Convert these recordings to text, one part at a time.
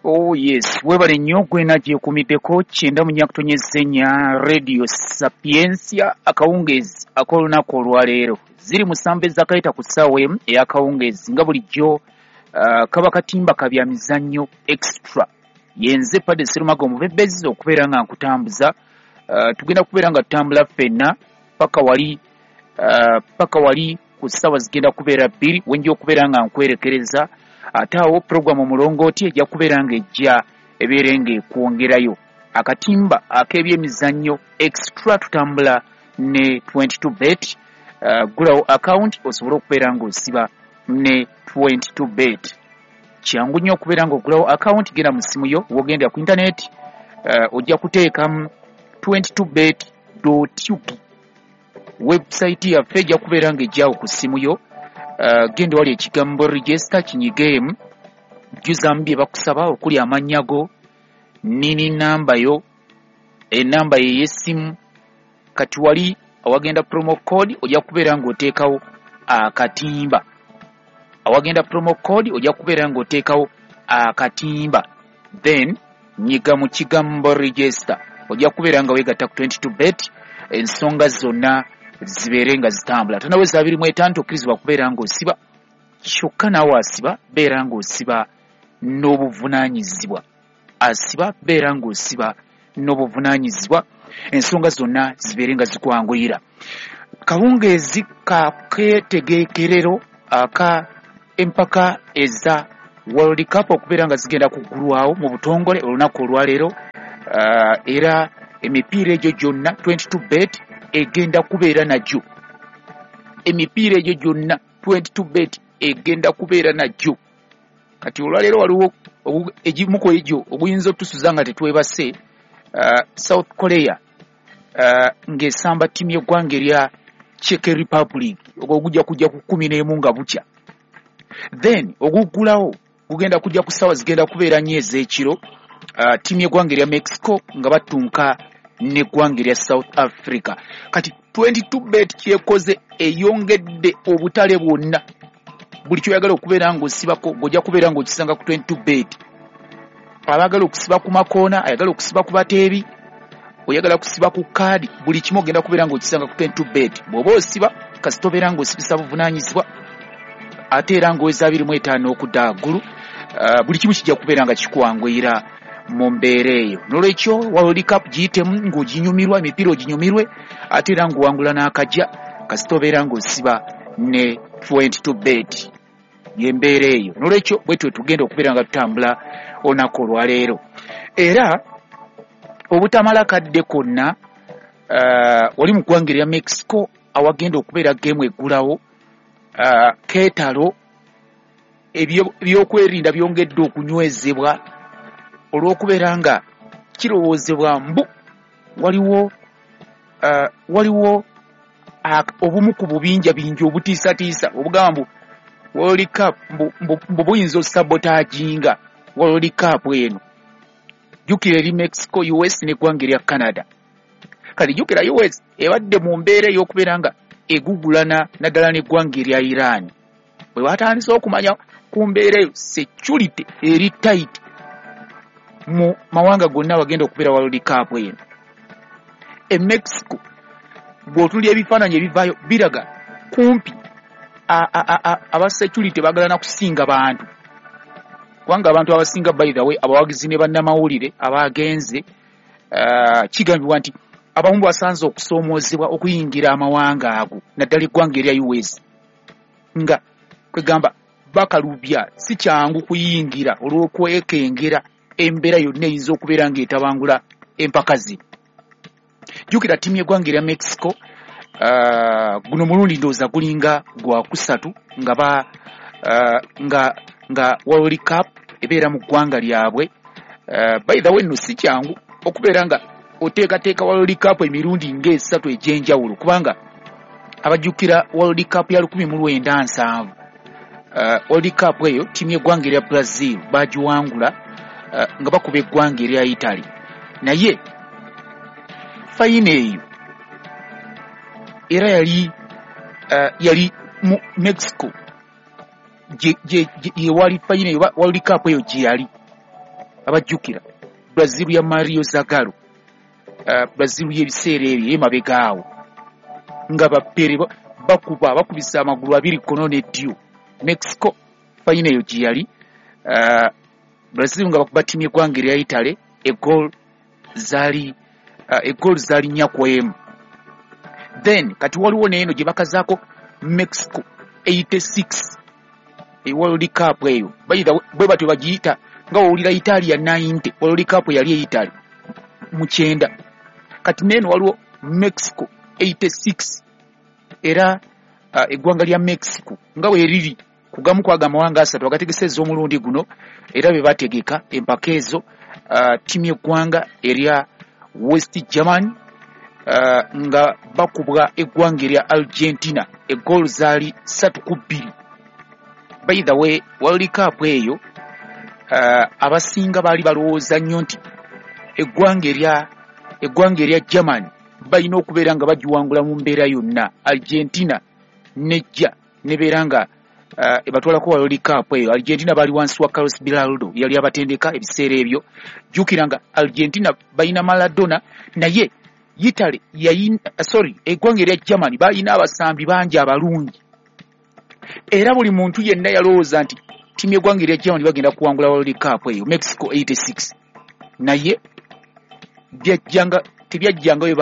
Oh yes, webale nnyo gwena gyekumiddeko 9.9 Radio Sapiensia akawungeezi ak'olunaku olwaleero ziri mu ssambe zakayita ku ssaawa emu ey'akawungeezi nga bulijjo kaba katimba kabya mizannyo extra yenze Padre Serumaga omubebezi okubeera nga nkutambuza tugenda kubeera nga tutambula ffenna paka wali ku ssaawa zigenda kubeera 2 wenja okubeera nga nkwerekereza ate awo programu omulongooti ejja kubeera ng'ejja ebeere ng'ekwongerayo akatimba ak'ebyemizannyo extra tutambula ne 22bet gulawo account osobole okubeera ng'osiba ne 22bet kyangu nnyo okubeera ng'ogulawo account genda mu ssimu yo wogenda ku internet ojja kuteekamu 22bet.uk website yaffe ejja kubeera ng'ejjaawo ku ssimu yo genda wali ekigambo register kinyigeemu jjuzamu bye bakusaba okuli amannya go nini namba yo enamba ye y'essimu kati wali awagenda promo code ojja kubeera ng'oteekawo akatimba awagenda promo code ojja kubeera ng'oteekawo akatimba then nyiga mu kigambo register ojja kubeera nga weegatta ku 22bet ensonga zonna zibeere nga zitambula tanaweza 25 okkirizibwa kubeera ng'osiba kyokka naawe asiba beera ng'osiba n'obuvunaanyizibwa asiba beera ng'osiba n'obuvunaanyizibwa ensonga zonna zibeere nga zikwanguyira kawungeezi kakeetegeekerero aka empaka eza World Cup okubeera nga zigenda kuggulwawo mu butongole olunaku olwaleero era emipiira egyo gyonna 22bet egenda kubeera najjo emipiira egyo gyonna 22bet egenda kubeera najjo kati olwaleero waliwo egimu ku egyo obuyinza otusuza nga tetwebase South Korea ng'esamba ttiimu y'eggwanga erya Czech Republic ogwo kujja ku 11 nga bukya then oguggulawo gugenda kujja ku ssaawa zigenda kubeera nnyo ez'ekiro ttiimu y'eggwanga erya Mexico nga batunka n'eggwanga erya South Africa kati 22bet kyekoze eyongedde obutale bwonna buli kyoyagala okubeera ng'osibako ng'ojja kubeera ng'okisanga ku 22bet abaagala okusiba ku makoona ayagala okusiba ku bateebi oyagala kusiba ku kaadi buli kimu ogenda kubeera ng'okisanga ku 22bet bw'oba osiba kasita obeera ng'osibisa buvunaanyizibwa ate era ng'oweza 25 okudda waggulu buli kimu kijja kubeera nga kikwanguyira mu mbeera eyo n'olwekyo World Cup giyitemu ng'oginyumirwa emipiira oginyumirwe ate era ng'owangula n'akajja kasita obeera ng'osiba ne 22bet y'embeera eyo n'olwekyo bwetwe tugenda okubeera nga tutambula olunaku olwaleero era obutamala kadde konna wali mu ggwanga erya Mexico awagenda okubeera geemu eggulawo keetalo ebyokwerinda byongedde okunywezebwa olw'okubeera nga kirowoozebwa mbu waliwo obumu ku bubinja bingi obutiisatiisa obugamba mbu World Cup mbu buyinza osabotaginga World Cup eno jjukira eri Mexico US n'eggwanga erya Canada kati jjukira US ebadde mu mbeera ey'okubeera nga egugulana naddala n'eggwanga erya Iran bwe batandise okumanya ku mbeera eyo security eri tight mu mawanga gonna wagenda okubeera World Cup eno Mexico bw'otulya ebifaananyi ebivaayo biraga kumpi aba security baagala na kusinga bantu kubanga abantu abasinga by the way abawagizi ne bannamawulire abagenze kigambibwa nti abamu basanze okusoomoozebwa okuyingira amawanga ago naddala eggwanga erya US nga kwegamba bakalubya si kyangu kuyingira olw'okwekengera embeera yonna eyinza okubeera ng'etabangula empaka zino jjukira ttiimu y'eggwanga erya Mexico guno mulundi ndowooza gulinga gwa kusatu nga World Cup ebeera mu ggwanga lyabwe by the way nno si kyangu okubeera nga oteekateeka World Cup emirundi ng'esatu egy'enjawulo kubanga abajjukira World Cup ya 1970 World Cup eyo ttiimu y'eggwanga erya Brazil bagiwangula nga bakuba eggwanga erya Italy naye fayina eyo era yali mu Mexico ye wali fayina World Cup eyo gye yali abajjukira Brazil ya Mario Zagallo, Brazil y'ebiseera ebyo emabegaawo nga bapere bakubisa amagulu abiri kono ne ddyo. Mexico final eyo gye yali Brazil nga bakuba ttiimu y'eggwanga erya Italy eggool zaali 4-1. Then kati waliwo neeno gye bakazaako Mexico 86 World Cup eyo bwe batyo bagiyita nga wawulira Italia 90 World Cup yali e Italy mu 9. Kati neeno waliwo Mexico 86 era eggwanga lya Mexico nga weeriri kugamu kwaga amawanga asatu agategesezza omulundi guno era be bategeka empaka ezo ttiimu y'eggwanga erya West Germany nga bakubwa eggwanga erya Argentina eggool zaali 3-2. By the way, World Cup eyo abasinga baali balowooza nnyo nti eggwanga erya Germany balina okubeera nga bagiwangula mu mbeera yonna. Argentina nejja nebeera nga ebatwalako World Cup eyo. Argentina baali wansi wa Carlos Bilardo yali abatendeka ebiseera ebyo. Jjukira nga Argentina balina Maradona naye Italy eggwanga erya Germany balina abasambi bangi abalungi era buli muntu yenna yalowooza nti ttiimu y'eggwanga erya Germany bagenda kuwangula World Cup eyo Mexico 86 naye tebyajjanga we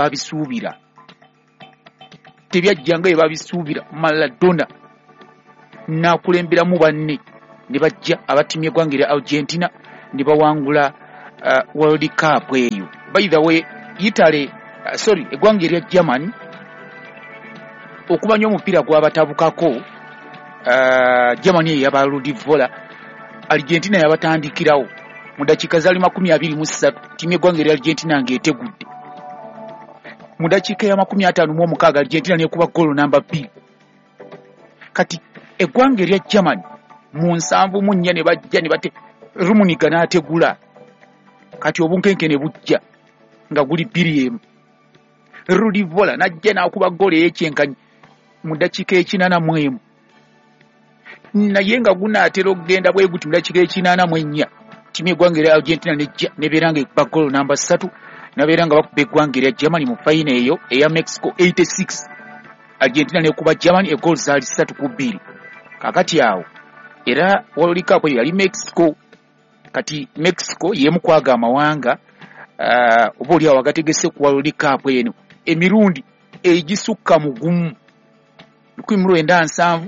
baabisuubira. Maradona n'akulemberamu banne ne bajja abattiimu y'eggwanga erya Argentina ne bawangula World Cup eyo. By the way, eggwanga erya Germany okuba nnyo omupiira gwabatabukako Germany eyaba Ludivola, Argentina yabatandikirawo mu dakiika zaali 23 ttiimu y'eggwanga erya Argentina ng'etegudde. Mu dakiika ya 56 Argentina n'ekuba goolo namba 2. Kati eggwanga erya Germany mu 74 ne bajja ne bate Rummenigge n'ategula. Kati obunkenke ne bujja nga guli 2-1. Ludivola n'ajja n'akuba goolo ey'ekyenkanyi mu dakiika e'81 naye nga gunaatera okugenda bwe guti mu dakiika e'84 ttiimu y'eggwanga erya Argentina nejja nebeera nga ekuba goolo namba 3 nabeera nga bakuba eggwanga erya Germany mu fayina eyo eya Mexico 86. Argentina n'ekuba Germany eggoolu zaali 3-2. Kakati awo era World Cup eyo yali Mexico. Kati Mexico y'emu kwaga amawanga oba oli awo agategese ku World Cup eno emirundi egisukka mu gumu 1907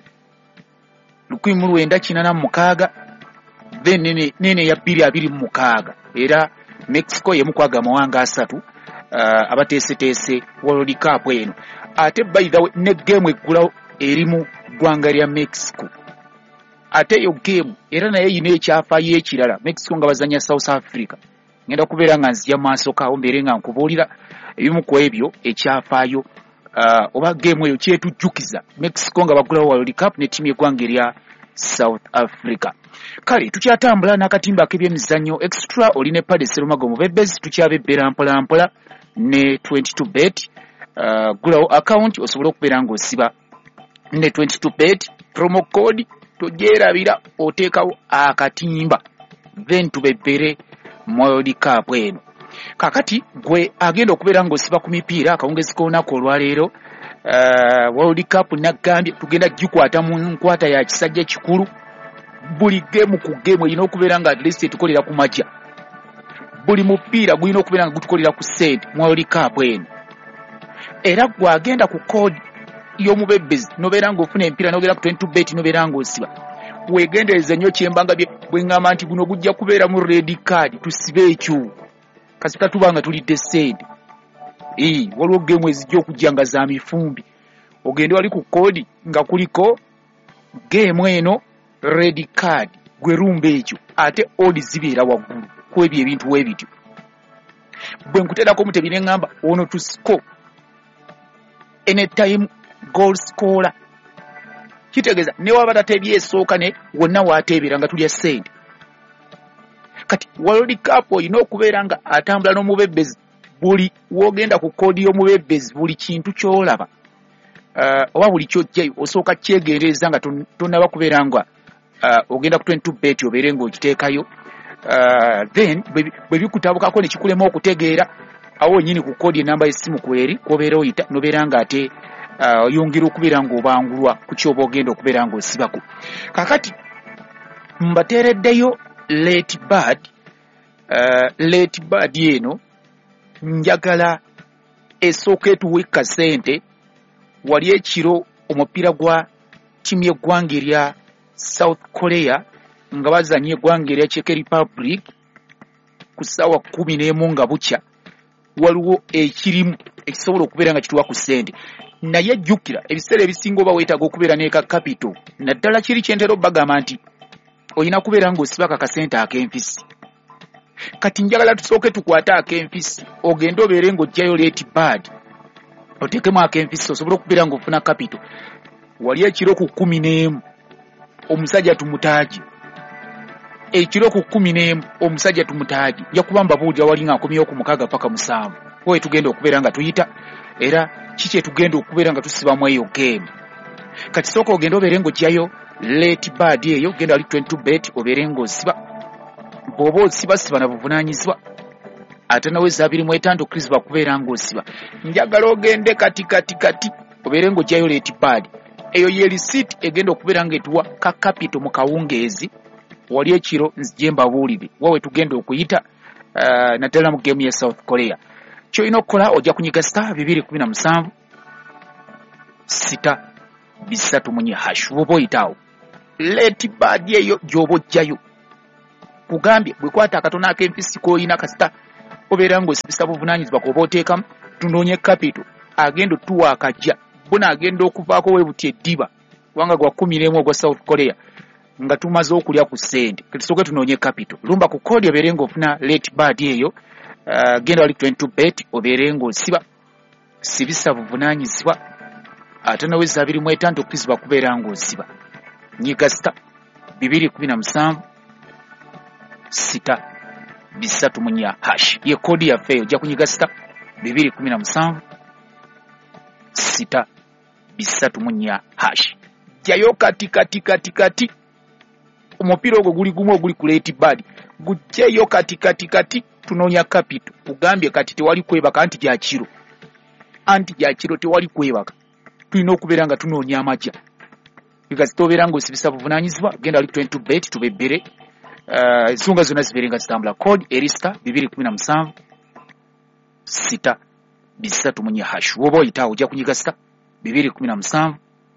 1986 then nene ya 2026 era Mexico y'emu kwaga amawanga asatu abateeseteese World Cup eno. Ate by the way ne game eggulawo erimu ggwanga lya Mexico. Ate yo game era naye yina ekyafaayo ekirala Mexico nga bazanya South Africa. Ngenda kubeera nga nzija maaso kaawo mbeere nga nkubuulira ebimu ku ebyo ekyafaayo oba game eyo kyetujjukiza Mexico nga bagulawo World Cup ne ttiimu y'eggwanga erya South Africa. Kale tukyatambula n'akatimba ak'ebyemizannyo extra oli ne Paddy Serumago Mubebezi tukyabebbera mpola ne 22bet. Gulawo account osobola okubeera ng'osiba ne 22bet promo code togyerabira oteekawo akatimba then tubebbere World Cup eno. Kakati gwe agenda okubeera ng'osiba ku mipiira akawungezi k'olunaku olwaleero World Cup nagambye tugenda gikwata mu nkwata ya kisajja kikulu. Buli game ku game erina okubeera nga at least etukolera ku makya. Buli mupiira gulina okubeera nga gutukolera ku sente mu World Cup eno. Era gwe agenda ku code y'omubebezi nobeera ng'ofuna empiira nogera ku 22bet nobeera ng'osiba weegendereze nnyo kyembanga bwe ngamba nti guno gujja kubeera mu red card tusibe ekyo kasita tubanga tulidde sente. Waliwo game ezijja okujja nga za mifumbi ogende wali ku kodi nga kuliko game eno red card gwe rumba ekyo ate odi zibeera waggulu ku ebyo ebintu weebityo. Bwe nkuteerako mutebi ne ngamba ono to score anytime goal scorer kitegeeza ne waba tatebye esooka ne wonna waateebera nga tulya sente. Kati World Cup oyina okubeera nga atambula n'omubebezi buli wogenda ku kodi y'omubebezi buli kintu kyolaba oba buli kyojjayo osooka kyegendereza nga tonnaba kubeera nga ogenda ku 22bet obeere ng'okiteekayo then bwe bikutabukako ne kikulema okutegeera awo nyini ku kodi enamba y'essimu kweri kwobeera oyita nobeera nga ate oyongera okubeera ng'obangulwa ku kyoba ogenda okubeera ng'osibako. Kaakati mbateereddeyo late bad eno njagala esooka etuwe kasente. Wali ekiro omupiira gwa timu y'eggwanga erya South Korea nga bazanya eggwanga erya Czech Republic ku ssaawa 11 nga bukya, waliwo ekirimu ekisobola okubeera nga kituwa ku ssente. Naye jjukira ebiseera ebisinga oba weetaaga okubeera n'eka capital, naddala kiri kyentera obbagamba nti olina kubeera ng'osiba akasente ak'empisi. Kati njagala tusooke tukwate ak'empisi ogende obeere ng'ojjayo late bad oteekemu ak'empisi osobole okubeera ng'ofuna capital. Wali ekiro ku 11 omusajja tumutaaji, ekiro ku 11 omusajja tumutaaji, nja kuba mbabuulira wali nga akomyewo ku 6 paka 7 owe tugenda okubeera nga tuyita era kiki tugenda okubeera nga tusibamu eyo game. Kati sooka ogenda obeere ng'ojjayo late bad eyo, genda wali 22 bet obeere ng'osiba. Bw'oba osibasiba na buvunaanyizibwa ate nawe 25 okkirizibwa kubeera ng'osiba. Njagala ogende kati obeere ng'ojjayo late bad eyo ye receipt egenda okubeera ng'etuwa ka capital mu kawungeezi. Wali ekiro nzije mbabuulire wawe tugenda okuyita naddala mu game ya South Korea. Kyolina okukola ojja kunyiga star 217 6 3 hash woba oyitaawo late bad eyo gy'oba ojjayo. Kugambye bwe kwata akatono ak'empisi k'olina kasita obeera ng'osibisa buvunaanyizibwa k'oba oteekamu tunoonye capital agenda otuwa akajja buna agenda okuvaako weebuti eddiba kubanga gwa 11 ogwa South Korea nga tumaze okulya ku ssente. Tusooke tunoonye capital lumba ku kodi obeere ng'ofuna late bad eyo. Genda wali 22 bet obeere ng'osiba sibisa buvunaanyizibwa ate nawe 25 okkirizibwa kubeera ng'osiba. Nyiga star 217 6 3 hash ye kodi yaffe ojja kunyiga star 217 6 3 hash. Jayo kati omupiira ogwo guli gumu oguli ku late bad gujjeyo kati tunoonya capital. Kugambye kati tewali kwebaka anti gyakiro tewali kwebaka, tulina okubeera nga tunoonya amajja because tobeera ng'osibisa buvunaanyizibwa. Genda wali 22 bet tubebbere ensonga zonna zibeere nga zitambula. Code eri star 217 6 3 hash woba oyitaawo ojja kunyiga star 217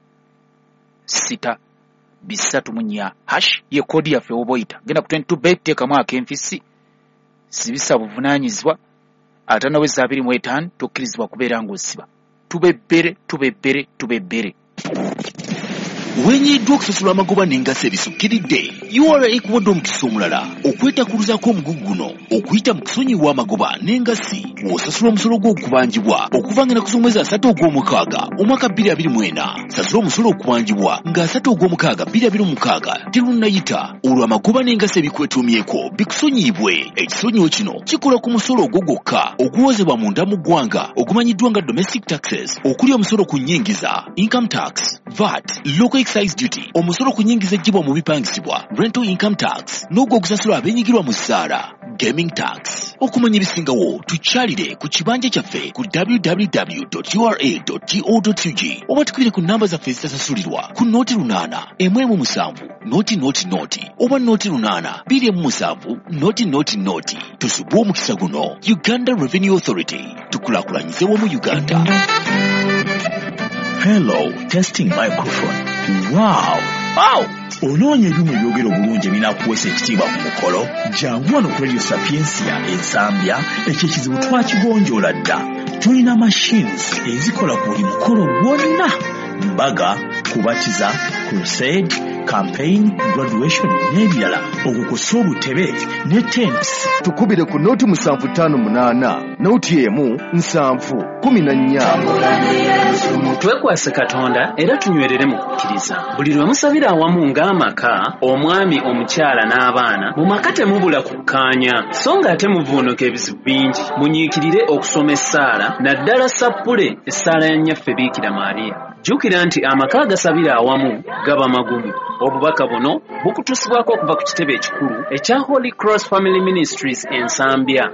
6 3 hash ye kodi yaffe woba oyita. Genda ku 22 bet teekamu ak'empisi sibisa buvunaanyizibwa ate nawe 25 tokkirizibwa kubeera ng'osiba. Tubebbere. Wenyiddwa okusasula amagoba n'engaso ebisukkiridde URA ekuwadde omukisa omulala okwetakuluzaako omugugu guno okuyita mu kusonyiwa amagoba n'engasi w'osasula omusolo gw'okubanjibwa okuva nga naku z'omwezi 3 ogw'omukaaga omwaka 2024. Sasula omusolo okubanjibwa nga 3 ogw'omukaaga 2026 terunnayita olwo amagoba n'engasi ebikwetuumyeko bikusonyiibwe. Ekisonyiwo kino kikola ku musolo ogwo gwokka oguwozebwa munda mu ggwanga ogumanyiddwa nga domestic taxes okuli omusolo ku nnyingiza income tax, VAT, local excise duty, omusolo ku nnyingiza ejjibwa mu bipangisibwa rental income tax n'ogwo ogusasula abenyigira mu ssaala gaming tax. Okumanya ebisingawo tukyalire ku kibanja kyaffe ku www.ura.go.ug oba tukubire ku namba zaffe ezitasasulirwa ku nooti 8 117 noti oba nooti 8 217 noti. Tusubwe omukisa guno. Uganda Revenue Authority, tukulaakulanyize wamu Uganda. Hello, testing microphone. Wow! Onoonya ebyuma ebyogera obulungi ebinakuweesa ekitiibwa ku mukolo? Jangu wano ku Radio Sapiensia Ensambya, ekyo ekizibu twakigonjoola dda. Tulina machines ezikola ku buli mukolo gwonna: mbaga, kubatiza, crusade, campaign, graduation n'ebirala. Okukusa obutebe ne tents. Tukubire ku nooti 758 nooti emu 714. Twekwase Katonda era tunywerere mu kukkiriza. Buli lwe musabira awamu ng'amaka, omwami, omukyala n'abaana, mu maka temubula kukkaanya, so ng'ate muvuunuka ebizibu bingi. Munyiikirire okusoma essaala, naddala sappule essaala ya nnyaffe Biikira Maariya. jjukira nti amaka agasabira awamu gaba magumu. Obubaka buno bukutusibwako okuva ku kitebe ekikulu ekya Holy Cross Family Ministries Ensambya.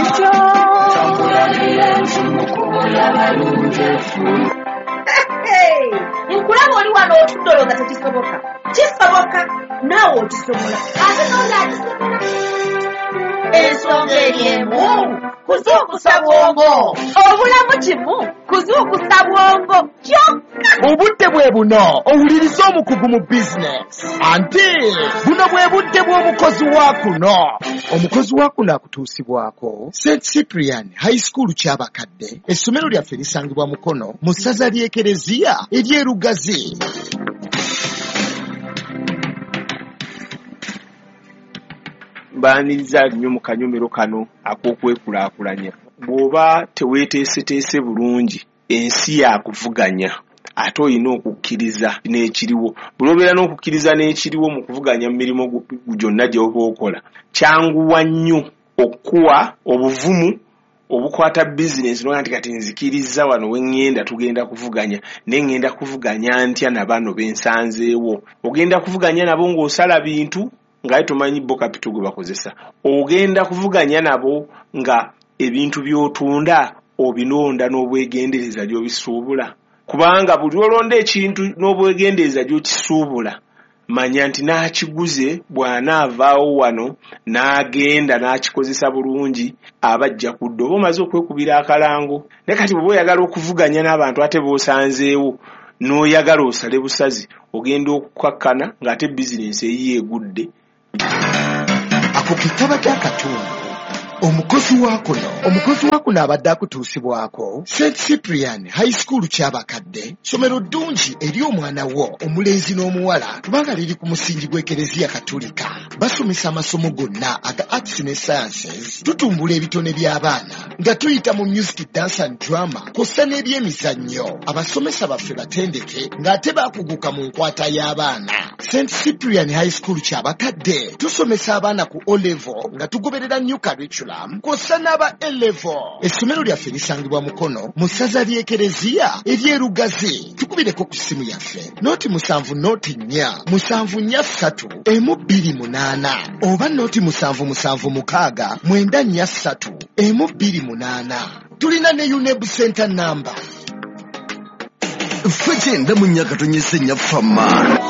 Nkulaba oli wano otudde nga tekisoboka. Kisoboka naawe okisobola. Ate n'oli akisobola. Ensonga eriemu kuzuukusa bwongo. Obulamu kimu kuzuukusa bwongo kyokka. Obudde bwe buno owuliriza omukugu mu bizinesi. Ante buno bwe budde bw'omukozi wa kuno. Omukozi wa kuno akutuusibwako St. Cyprian High School ky'abakadde. Essomero lyaffe lisangibwa Mukono mu ssaza ly'Ekereziya ery'Erugazi. Baaniriza nnyo mu kanyomero kano ak'okwekulaakulanya. Bw'oba teweeteeseteese bulungi ensi yakuvuganya ate olina okukkiriza n'ekiriwo. Bw'obeera n'okukkiriza n'ekiriwo mu kuvuganya mu mirimu gyonna gy'oba okola, kyanguwa nnyo okuwa obuvumu obukwata bizinesi n'oga nti kati nzikiriza wano we ŋŋenda tugenda kuvuganya ne ŋŋenda kuvuganya ntya na bano bensanzeewo. Ogenda kuvuganya nabo ng'osala bintu nga tumanyi bo kapito gwe bakozesa. Ogenda kuvuganya nabo nga ebintu by'otunda obinonda n'obwegendereza gy'obisuubula. Kubanga buli olonda ekintu n'obwegendereza gy'okisuubula, manya nti n'akiguze bw'anaavaawo wano n'agenda n'akikozesa bulungi abajja kudda oba omaze okwekubira akalango. Ne kati bw'oba oyagala okuvuganya n'abantu ate b'osanzeewo n'oyagala osale busazi, ogenda okukakkana ng'ate bizinensi eyiye egudde. Ako ke kabadde akatundu. Omukozi wa kuno abadde akutuusibwako St. Cyprian High School ky'abakadde, ssomero ddungi eri omwana wo omulenzi n'omuwala kubanga liri ku musingi gw'Ekereziya Katolika. Basomesa amasomo gonna aga arts ne sciences. Tutumbula ebitone by'abaana nga tuyita mu music, dance and drama kw'ossa n'ebyemizannyo. Abasomesa baffe batendeke ng'ate baakuguka mu nkwata y'abaana. St. Cyprian High School ky'abakadde tusomesa abaana ku O-level nga tugoberera new curriculum kw'ossa n'aba A-level. Essomero lyaffe lisangibwa Mukono mu ssaza ly'Ekereziya ery'Erugazi. Tukubireko ku ssimu yaffe nooti 7 7 4 128 oba nooti 776 943 128. Tulina ne UNEB center number. Ffe genda mu nnyaka tonyese nnyaffe amaani.